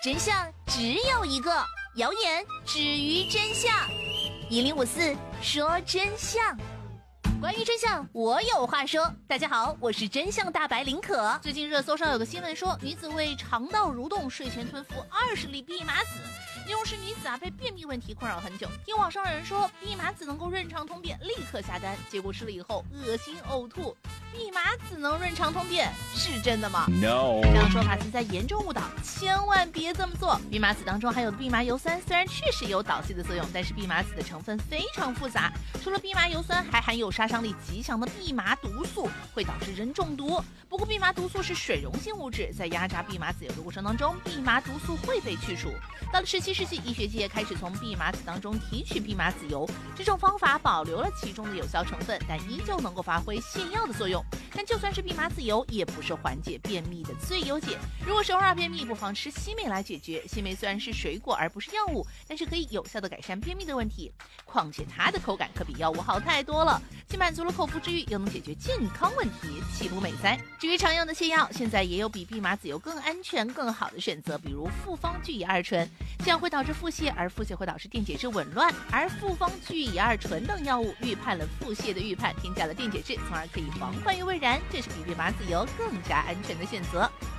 真相只有一个，谣言止于真相。1054说真相。关于真相，我有话说。大家好，我是真相大白林可。最近热搜上有个新闻说，女子为肠道蠕动睡前吞服20粒蓖麻籽，因为是女子被便秘问题困扰很久。听网上有人说蓖麻籽能够润肠通便，立刻下单，结果吃了以后恶心呕吐。蓖麻籽能润肠通便是真的吗 ？No， 这样说法存在严重误导，千万别这么做。蓖麻籽当中含有的蓖麻油酸虽然确实有导泻的作用，但是蓖麻籽的成分非常复杂，除了蓖麻油酸，还含有杀伤力极强的蓖麻毒素，会导致人中毒。不过蓖麻毒素是水溶性物质，在压榨蓖麻籽油的过程当中，蓖麻毒素会被去除。到了17世纪，医学界开始从蓖麻籽当中提取蓖麻籽油，这种方法保留了其中的有效成分，但依旧能够发挥泻药的作用。但就算是蓖麻籽油，也不是缓解便秘的最优解。如果是偶尔便秘，不妨吃西梅来解决。西梅虽然是水果而不是药物，但是可以有效的改善便秘的问题。况且它的口感可比药物好太多了，既满足了口腹之欲，又能解决健康问题，岂不美哉？至于常用的泻药，现在也有比蓖麻籽油更安全、更好的选择，比如复方聚乙二醇，这样会导致腹泻，而腹泻会导致电解质紊乱，而复方聚乙二醇等药物预判了腹泻的预判，添加了电解质，从而可以防患于未然，这是比蓖麻籽油更加安全的选择。